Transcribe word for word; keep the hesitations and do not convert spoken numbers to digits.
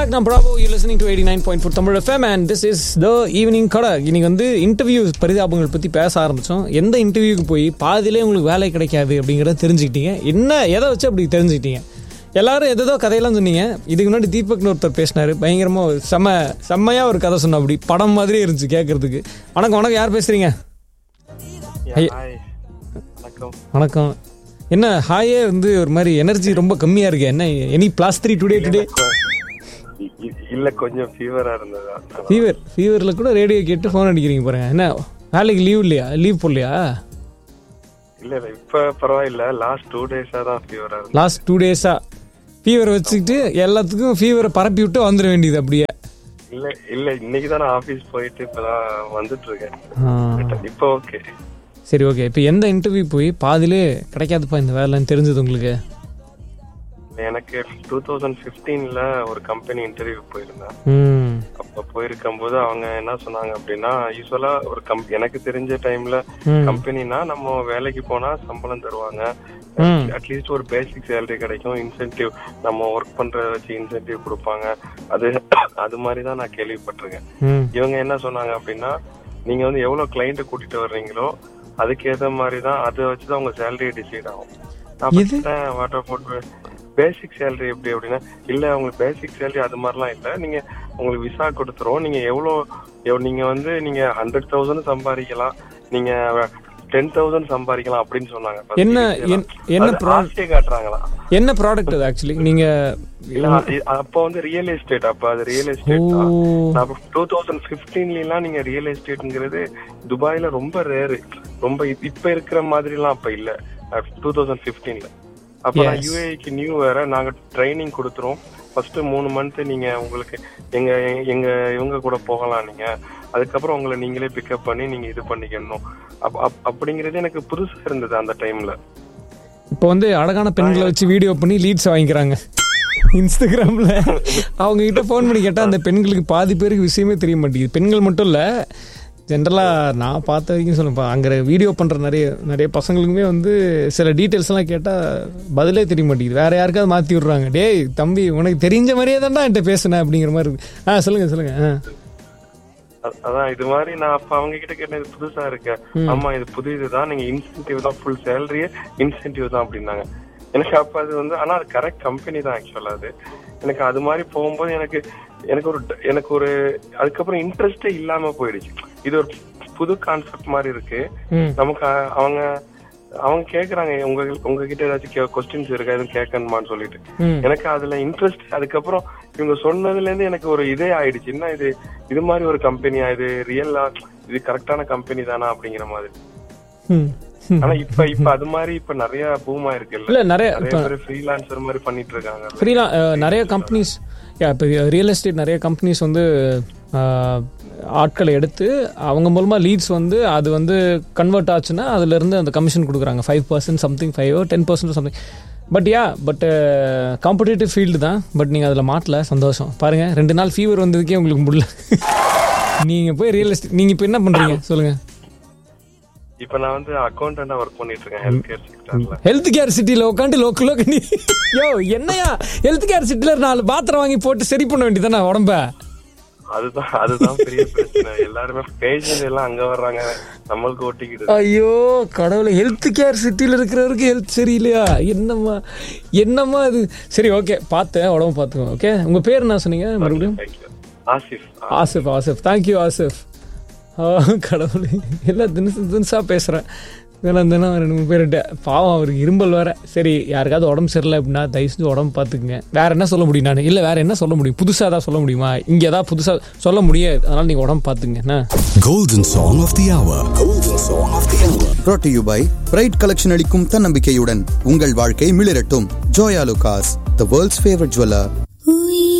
back. நான் Bravo. You're listening to eighty-nine point four Tamil F M and this is the evening kada. இன்னைக்கு வந்து interview பரிதாபங்கள் பத்தி பேச ஆரம்பிச்சோம். எந்த இன்டர்வியூக்கு போய் பாதியிலே உங்களுக்கு வேலை கிடைக்காது அப்படிங்கறத தெரிஞ்சுக்கிட்டீங்க. என்ன எதை வச்சு அப்படி தெரிஞ்சுக்கிட்டீங்க? எல்லாரும் எதோ கதையெல்லாம் சொன்னீங்க. இதுக்கு முன்னாடி தீபக்னு ஒருத்தர் பேசினாரு. பயங்கரமா செம்ம செம்மையா ஒரு கதை சொன்ன, அப்படி படம் மாதிரியே இருந்துச்சு கேட்கறதுக்கு. வணக்கம் வணக்கம், யார் பேசுறீங்க? வணக்கம். என்ன ஹாயே வந்து ஒரு மாதிரி எனர்ஜி ரொம்ப கம்மியா இருக்கு. என்ன எனி பிளாஸ் த்ரீ டுடே டுடே இல்ல, கொஞ்சம் ஃபீவரா இருந்ததா? ஃபீவர் ஃபீவர்ல கூட ரேடியோ கேட்டு ஃபோன் அடிக்கிறீங்க பாருங்க. என்ன வேலைக்கு லீவ் இல்லையா? லீவ் போடலையா? இல்ல இல்ல, இப்ப பரவாயில்ல. லாஸ்ட் டூ டேஸா தான் ஃபீவரா இருக்கு. லாஸ்ட் டூ டேஸா ஃபீவர் வச்சுக்கிட்டு எல்லாத்துக்கும் ஃபீவரை பரப்பி விட்டு வந்துட வேண்டியது அப்படியே. இல்ல இல்ல, இன்னைக்கு தான் நான் ஆபீஸ் போயிட்டு இப்பதான் வந்துட்டு இருக்கேன். இப்ப ஓகே. சரி ஓகே. இப்போ எந்த இன்டர்வியூ போய் பாதிலே கிடைக்காதுப்பா இந்த வேலைன்னு தெரிஞ்சது உங்களுக்கு? எனக்கு டூ தௌசண்ட் பிப்டீன்ல ஒரு கம்பெனி இன்டர்வியூ போயிருந்தேன். அப்ப போயிருக்கும் போது அவங்க என்ன சொன்னாங்க அப்படின்னா, யூஸ்வலா ஒரு கம் எனக்கு தெரிஞ்ச டைம்ல கம்பெனினா நம்ம வேலைக்கு போனா சம்பளம் தருவாங்க, அட்லீஸ்ட் ஒரு பேசிக் சேலரி கிடைக்கும், இன்சென்டிவ் நம்ம ஒர்க் பண்றத வச்சு இன்சென்டிவ் கொடுப்பாங்க. அது அது மாதிரிதான் நான் கேள்விப்பட்டிருக்கேன். இவங்க என்ன சொன்னாங்க அப்படின்னா, நீங்க வந்து எவ்வளவு கிளைண்ட் கூட்டிட்டு வர்றீங்களோ அதுக்கேற்ற மாதிரிதான், அதை வச்சுதான் உங்க சேலரி டிசைட் ஆகும். வாட்டர் போட்டு பேசிக் சேலரி எப்படி அப்படின்னா, இல்ல உங்களுக்கு பேசிக் சேலரி அது மாதிரிலாம் இல்ல, நீங்க உங்களுக்கு விசா கொடுத்துரும், நீங்க எவ்வளவு நீங்க வந்து நீங்க ஹண்ட்ரட் தௌசண்ட் சம்பாதிக்கலாம், நீங்க டென் தௌசண்ட் சம்பாதிக்கலாம் அப்படின்னு சொன்னாங்க. என்ன என்ன ப்ராடக்ட் காட்டுறாங்களா? என்ன ப்ராடக்ட் அது ஆக்சுவலி? நீங்க அப்ப வந்து ரியல் எஸ்டேட், அப்ப அது ரியல் எஸ்டேட் தான். டூ தௌசண்ட் பிப்டீன்ல எல்லாம் நீங்க ரியல் எஸ்டேட்ங்கிறது துபாயில ரொம்ப ரேரு, ரொம்ப இப்ப இருக்கிற மாதிரி எல்லாம் அப்ப இல்ல. டூ தௌசண்ட் பிப்டீன்ல அப்ப நான் யூஏக்கு நியூ வேற, நாங்க ட்ரைனிங் கொடுத்துரும். ஃபர்ஸ்ட் மூணு மந்த் நீங்க உங்களுக்கு எங்க எங்க இவங்க கூட போகலாம், நீங்க அதுக்கப்புறம் உங்களை நீங்களே பிக்கப் பண்ணி நீங்க இது பண்ணிக்கணும் அப்படிங்கறது எனக்கு புதுசா இருந்தது அந்த டைம்ல. இப்போ வந்து அழகான பெண்களை வச்சு வீடியோ பண்ணி லீட்ஸ் வாங்கிக்கிறாங்க இன்ஸ்டாகிராம்ல. அவங்க கிட்ட போன் பண்ணி கேட்டா அந்த பெண்களுக்கு பாதி பேருக்கு விஷயமே தெரிய மாட்டேங்குது. பெண்கள் மட்டும் இல்ல, ஜென்ரலாக நான் பார்த்த வரைக்கும் சொல்லப்பா, அங்கே வீடியோ பண்ணுற நிறைய நிறைய பசங்களுக்குமே வந்து சில டீட்டெயில்ஸ் எல்லாம் கேட்டால் பதிலே தெரிய மாட்டேங்குது. வேற யாருக்காவது மாற்றி விட்றாங்க. டேய் தம்பி, உனக்கு தெரிஞ்ச மாதிரியே தான்டா என்கிட்ட பேசுனேன் அப்படிங்கிற மாதிரி இருக்கு. ஆ சொல்லுங்க சொல்லுங்க. அதான் இது மாதிரி நான் அப்ப அவங்க கிட்ட கேட்டேன், இது புதுசா இருக்கு. ஆமா இது புது இதுதான், நீங்க இன்சென்டிவ் தான், ஃபுல் சேலரியே இன்சென்டிவ் தான் அப்படின்னாங்க. எனக்கு அப்ப அது வந்து, ஆனா அது கரெக்ட் கம்பெனி தான் ஆக்சுவலா. அது எனக்கு அது மாதிரி போகும்போது எனக்கு எனக்கு ஒரு எனக்கு ஒரு அதுக்கப்புறம் இன்ட்ரெஸ்டே இல்லாம போயிடுச்சு. இது ஒரு புது கான்செப்ட் மாதிரி இருக்கு நமக்கு. அவங்க அவங்க கேக்குறாங்க, உங்க உங்ககிட்ட ஏதாச்சும் கொஸ்டின்ஸ் இருக்கா, எதுவும் கேட்கணுமான்னு சொல்லிட்டு. எனக்கு அதுல இன்ட்ரெஸ்ட், அதுக்கப்புறம் இவங்க சொன்னதுல இருந்து எனக்கு ஒரு இதே ஆயிடுச்சு, என்ன இது இது மாதிரி ஒரு கம்பெனியா, இது ரியலா, இது கரெக்டான கம்பெனி தானா அப்படிங்கிற மாதிரி. ஆனா இப்ப இப்ப அது மாதிரி இப்ப நிறைய பூமா இருக்கு இல்ல, நிறைய பேர் ஃப்ரீலான்சர் மாதிரி பண்ணிட்டு இருக்காங்க. ஃப்ரீலா நிறைய கம்பெனிஸ், இப்போ ரியல் எஸ்டேட் நிறைய கம்பெனிஸ் வந்து ஆட்களை எடுத்து அவங்க மூலமா லீட்ஸ் வந்து அது வந்து கன்வெர்ட் ஆச்சுன்னா அதுல இருந்து அந்த கமிஷன் கொடுக்குறாங்க. Five percent something, five ten percent something. But yeah but competitive field தான். பட் நீங்கள் அதில் மாட்டல, சந்தோஷம். பாருங்க, ரெண்டு நாள் ஃபீவர் வந்ததுக்கே உங்களுக்கு முடியல. நீங்கள் போய் ரியல் எஸ்டேட், நீங்கள் இப்போ என்ன பண்ணுறீங்க சொல்லுங்க? இப்ப நான் வந்து அக்கௌண்டன்டா வர்க் பண்ணிட்டு இருக்கேன் ஹெல்த் கேர் செக்டர்ல. ஹெல்த் கேர் சிட்டில உட்காந்து லோக்கல் லோக்கல் யோ என்னையா ஹெல்த் கேர் சிட்டில நாலு பாத்திரம் வாங்கி போட்டு சரி பண்ண வேண்டியதானே உடம்ப? அதுதான் அதுதான் பெரிய பிரச்சனை. எல்லாருமே பேஷண்ட் எல்லாம் அங்க வர்றாங்க, நம்மளுக்கு ஓட்டிக்கிட்டு. ஐயோ கடவுளே, ஹெல்த் கேர் சிட்டில இருக்கிறவருக்கு ஹெல்த் சரியில்லையா? என்னம்மா என்னம்மா அது? சரி ஓகே, பார்த்தேன், உடம்பு பார்த்துக்கோ. ஓகே, உங்க பேர் என்ன சொன்னீங்க மறுபடியும்? ஆசிஃப். ஆசிஃப் ஆசிஃப் தேங்க்யூ ஆசிஃப். கடவுளே, எல்லாம் தினசு தினசா பேசுறேன். இதெல்லாம் தினம் ரெண்டு மூணு பேர்கிட்ட. பாவம், அவருக்கு இரும்பல் வேற. சரி, யாருக்காவது உடம்பு சரியில்லை அப்படின்னா தயவு செஞ்சு உடம்பு பார்த்துக்குங்க. வேற என்ன சொல்ல முடியும்? நான் இல்லை வேற என்ன சொல்ல முடியும்? புதுசாக தான் சொல்ல முடியுமா? இங்கே ஏதாவது புதுசாக சொல்ல முடியாது. அதனால நீங்கள் உடம்பு பார்த்துங்க. Golden Song of the Hour. Golden Song of the Hour. Brought to you by Pride Collection அளிக்கும் தன்னம்பிக்கையுடன் உங்கள் வாழ்க்கை மிளிரட்டும். Joya Lucas, the world's favorite jeweler.